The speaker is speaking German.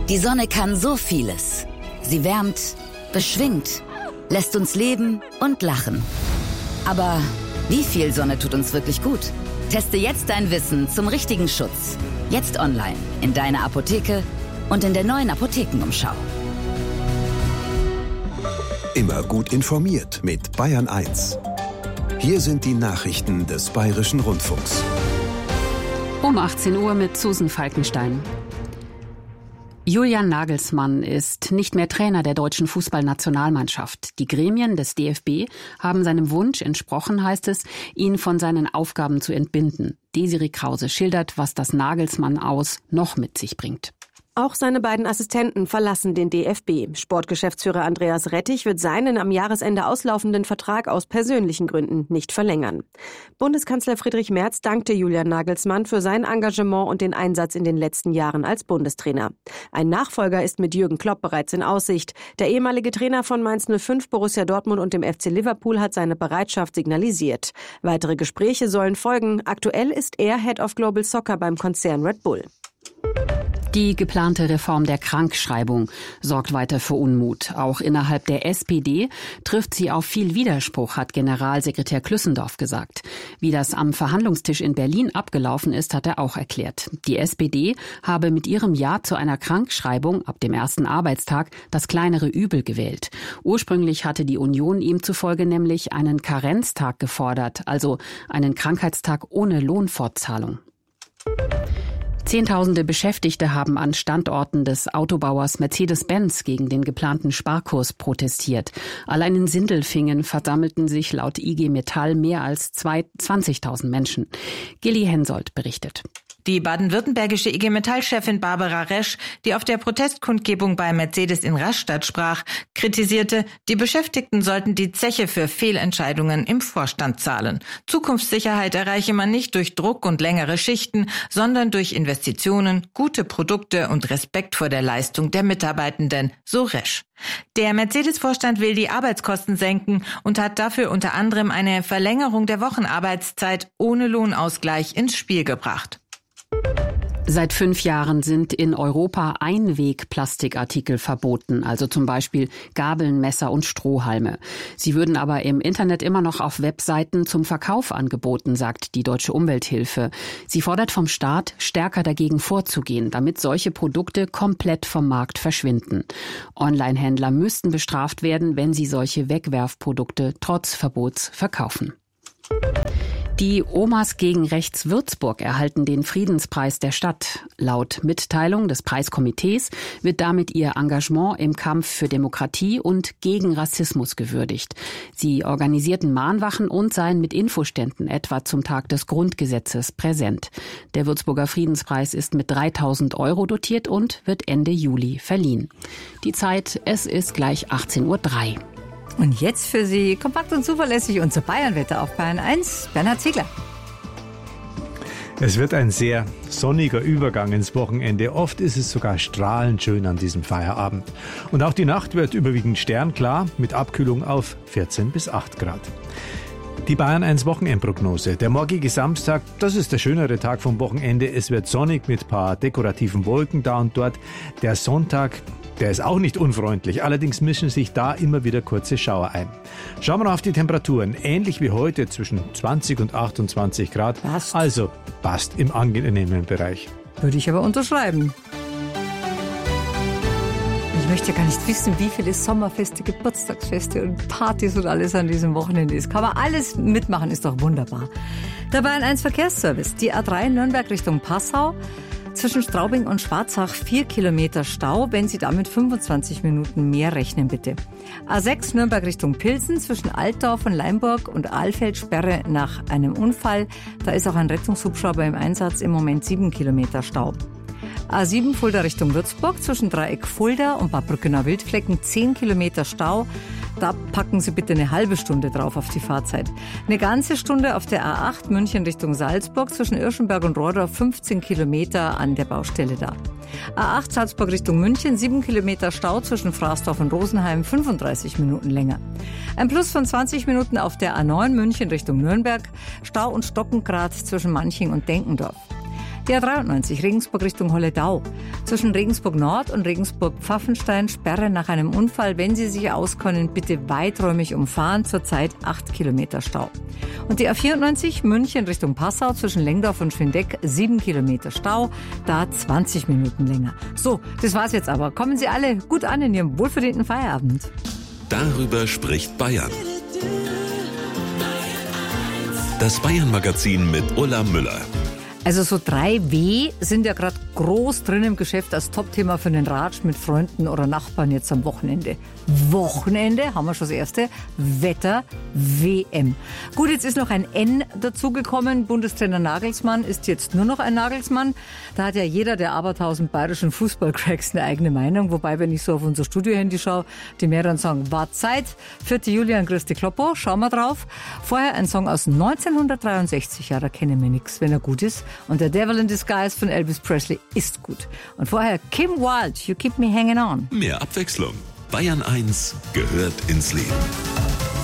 Die Sonne kann so vieles. Sie wärmt, beschwingt, lässt uns leben und lachen. Aber wie viel Sonne tut uns wirklich gut? Teste jetzt dein Wissen zum richtigen Schutz. Jetzt online, in deiner Apotheke und in der neuen Apothekenumschau. Immer gut informiert mit Bayern 1. Hier sind die Nachrichten des Bayerischen Rundfunks. Um 18 Uhr mit Susan Falkenstein. Julian Nagelsmann ist nicht mehr Trainer der deutschen Fußballnationalmannschaft. Die Gremien des DFB haben seinem Wunsch entsprochen, heißt es, ihn von seinen Aufgaben zu entbinden. Desiree Krause schildert, was das Nagelsmann aus noch mit sich bringt. Auch seine beiden Assistenten verlassen den DFB. Sportgeschäftsführer Andreas Rettich wird seinen am Jahresende auslaufenden Vertrag aus persönlichen Gründen nicht verlängern. Bundeskanzler Friedrich Merz dankte Julian Nagelsmann für sein Engagement und den Einsatz in den letzten Jahren als Bundestrainer. Ein Nachfolger ist mit Jürgen Klopp bereits in Aussicht. Der ehemalige Trainer von Mainz 05, Borussia Dortmund und dem FC Liverpool hat seine Bereitschaft signalisiert. Weitere Gespräche sollen folgen. Aktuell ist er Head of Global Soccer beim Konzern Red Bull. Die geplante Reform der Krankschreibung sorgt weiter für Unmut. Auch innerhalb der SPD trifft sie auf viel Widerspruch, hat Generalsekretär Klüssendorf gesagt. Wie das am Verhandlungstisch in Berlin abgelaufen ist, hat er auch erklärt. Die SPD habe mit ihrem Ja zu einer Krankschreibung ab dem ersten Arbeitstag das kleinere Übel gewählt. Ursprünglich hatte die Union ihm zufolge nämlich einen Karenztag gefordert, also einen Krankheitstag ohne Lohnfortzahlung. Zehntausende Beschäftigte haben an Standorten des Autobauers Mercedes-Benz gegen den geplanten Sparkurs protestiert. Allein in Sindelfingen versammelten sich laut IG Metall mehr als 20.000 Menschen. Gilly Hensoldt berichtet. Die baden-württembergische IG Metall-Chefin Barbara Resch, die auf der Protestkundgebung bei Mercedes in Rastatt sprach, kritisierte, die Beschäftigten sollten die Zeche für Fehlentscheidungen im Vorstand zahlen. Zukunftssicherheit erreiche man nicht durch Druck und längere Schichten, sondern durch Investitionen, gute Produkte und Respekt vor der Leistung der Mitarbeitenden, so Resch. Der Mercedes-Vorstand will die Arbeitskosten senken und hat dafür unter anderem eine Verlängerung der Wochenarbeitszeit ohne Lohnausgleich ins Spiel gebracht. Seit 5 Jahren sind in Europa Einwegplastikartikel verboten, also zum Beispiel Gabeln, Messer und Strohhalme. Sie würden aber im Internet immer noch auf Webseiten zum Verkauf angeboten, sagt die Deutsche Umwelthilfe. Sie fordert vom Staat, stärker dagegen vorzugehen, damit solche Produkte komplett vom Markt verschwinden. Online-Händler müssten bestraft werden, wenn sie solche Wegwerfprodukte trotz Verbots verkaufen. Die Omas gegen Rechts Würzburg erhalten den Friedenspreis der Stadt. Laut Mitteilung des Preiskomitees wird damit ihr Engagement im Kampf für Demokratie und gegen Rassismus gewürdigt. Sie organisierten Mahnwachen und seien mit Infoständen etwa zum Tag des Grundgesetzes präsent. Der Würzburger Friedenspreis ist mit 3.000 € dotiert und wird Ende Juli verliehen. Die Zeit, es ist gleich 18:03 Uhr. Und jetzt für Sie kompakt und zuverlässig unser Bayernwetter auf Bayern 1, Bernhard Ziegler. Es wird ein sehr sonniger Übergang ins Wochenende. Oft ist es sogar strahlend schön an diesem Feierabend. Und auch die Nacht wird überwiegend sternklar mit Abkühlung auf 14 bis 8 Grad. Die Bayern 1 Wochenendprognose. Der morgige Samstag, das ist der schönere Tag vom Wochenende. Es wird sonnig mit ein paar dekorativen Wolken da und dort. Der Sonntag, der ist auch nicht unfreundlich. Allerdings mischen sich da immer wieder kurze Schauer ein. Schauen wir noch auf die Temperaturen. Ähnlich wie heute zwischen 20 und 28 Grad. Passt. Also passt im angenehmen Bereich. Würde ich aber unterschreiben. Ich möchte ja gar nicht wissen, wie viele Sommerfeste, Geburtstagsfeste und Partys und alles an diesem Wochenende ist. Kann man alles mitmachen, ist doch wunderbar. Der Bayern 1 Verkehrsservice. Die A3 Nürnberg Richtung Passau. Zwischen Straubing und Schwarzach 4 Kilometer Stau. Wenn Sie damit 25 Minuten mehr rechnen, bitte. A6 Nürnberg Richtung Pilsen. Zwischen Altdorf und Leimburg und Alfeld Sperre nach einem Unfall. Da ist auch ein Rettungshubschrauber im Einsatz. Im Moment 7 Kilometer Stau. A7 Fulda Richtung Würzburg, zwischen Dreieck Fulda und Bad Brückener Wildflecken 10 Kilometer Stau. Da packen Sie bitte eine halbe Stunde drauf auf die Fahrzeit. Eine ganze Stunde auf der A8 München Richtung Salzburg, zwischen Irschenberg und Rohrdorf 15 Kilometer an der Baustelle da. A8 Salzburg Richtung München, 7 Kilometer Stau zwischen Fraßdorf und Rosenheim, 35 Minuten länger. Ein Plus von 20 Minuten auf der A9 München Richtung Nürnberg, Stau und Stockengrad zwischen Manching und Denkendorf. Die A93 Regensburg Richtung Holledau. Zwischen Zwischen Regensburg Nord und Regensburg Pfaffenstein Sperre nach einem Unfall. Wenn Sie sich auskennen, bitte weiträumig umfahren. Zurzeit 8 Kilometer Stau. Und die A94 München Richtung Passau zwischen Lengdorf und Schwindeck 7 Kilometer Stau. Da 20 Minuten länger. So, das war's jetzt aber. Kommen Sie alle gut an in Ihrem wohlverdienten Feierabend. Darüber spricht Bayern. Das Bayern-Magazin mit Ulla Müller. Also so 3W sind ja gerade groß drin im Geschäft als Topthema für den Ratsch mit Freunden oder Nachbarn jetzt am Wochenende. Wochenende, haben wir schon das erste, Wetter, WM. Gut, jetzt ist noch ein N dazugekommen. Bundestrainer Nagelsmann ist jetzt nur noch ein Nagelsmann. Da hat ja jeder der abertausend bayerischen Fußballcracks eine eigene Meinung. Wobei, wenn ich so auf unser Studio-Handy schaue, die mehreren sagen, war Zeit. 4. Julian Christi Kloppo, schauen wir drauf. Vorher ein Song aus 1963, ja, da kennen wir nichts, wenn er gut ist. Und der Devil in Disguise von Elvis Presley ist gut. Und vorher Kim Wilde, You Keep Me Hanging On. Mehr Abwechslung. Bayern 1 gehört ins Leben.